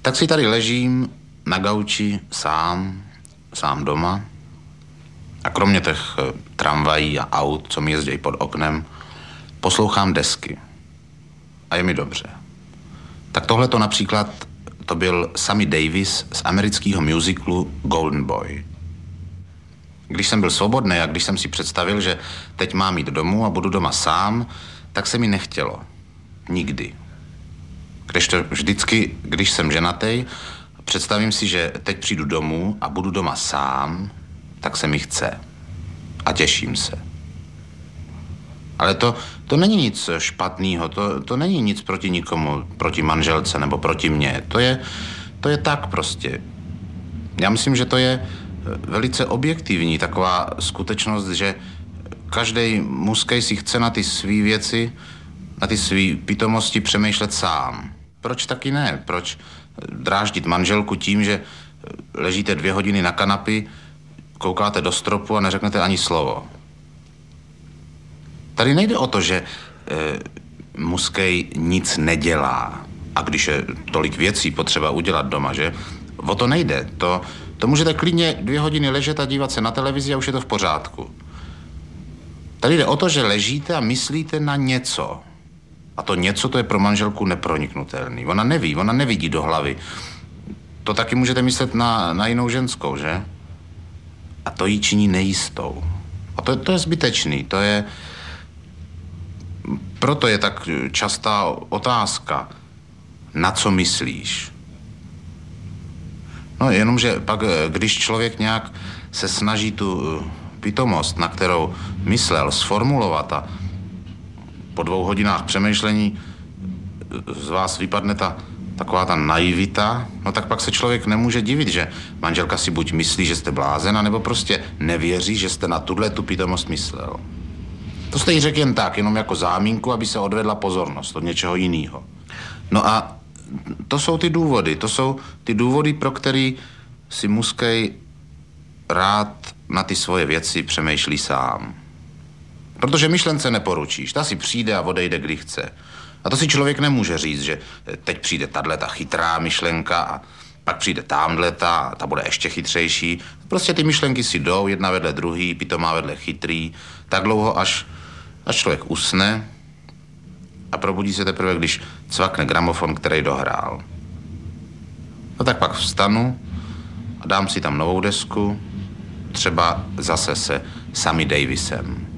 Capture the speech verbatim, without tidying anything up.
Tak si tady ležím na gauči sám, sám doma a kromě těch tramvají a aut, co mi jezdí pod oknem, poslouchám desky a je mi dobře. Tak tohle to například, to byl Sammy Davis z amerického musicalu Golden Boy. Když jsem byl svobodný a když jsem si představil, že teď mám jít domů a budu doma sám, tak se mi nechtělo. Nikdy. Když to vždycky, když jsem ženatý, představím si, že teď přijdu domů a budu doma sám, tak se mi chce. A těším se. Ale to, to není nic špatného, to, to není nic proti nikomu, proti manželce nebo proti mně. To je, to je tak prostě. Já myslím, že to je velice objektivní taková skutečnost, že každý mužský si chce na ty svý věci, na ty svý pitomosti přemýšlet sám. Proč taky ne? Proč dráždit manželku tím, že ležíte dvě hodiny na kanapy, koukáte do stropu a neřeknete ani slovo? Tady nejde o to, že e, mužský nic nedělá. A když je tolik věcí potřeba udělat doma, že? O to nejde. To, to můžete klidně dvě hodiny ležet a dívat se na televizi a už je to v pořádku. Tady jde o to, že ležíte a myslíte na něco. A to něco, to je pro manželku neproniknutelný. Ona neví, ona nevidí do hlavy. To taky můžete myslet na, na jinou ženskou, že? A to ji činí nejistou. A to, to je zbytečný, to je... Proto je tak častá otázka, na co myslíš? No jenomže pak, když člověk nějak se snaží tu pitomost, na kterou myslel, sformulovat a po dvou hodinách přemýšlení z vás vypadne ta taková ta naivita, no tak pak se člověk nemůže divit, že manželka si buď myslí, že jste blázen, anebo prostě nevěří, že jste na tuhle tu pitomost myslel. To jste jí řekl jen tak, jenom jako zámínku, aby se odvedla pozornost od něčeho jiného. No a to jsou ty důvody, to jsou ty důvody, pro který si mužský rád na ty svoje věci přemýšlí sám. Protože myšlence neporučíš, ta si přijde a odejde, kdy chce. A to si člověk nemůže říct, že teď přijde tato chytrá myšlenka a pak přijde támhleta a ta bude ještě chytřejší. Prostě ty myšlenky si jdou, jedna vedle druhý, pitomá vedle chytrý, tak dlouho, až, až člověk usne a probudí se teprve, když cvakne gramofon, který dohrál. No tak pak vstanu a dám si tam novou desku, třeba zase se Sammy Davisem.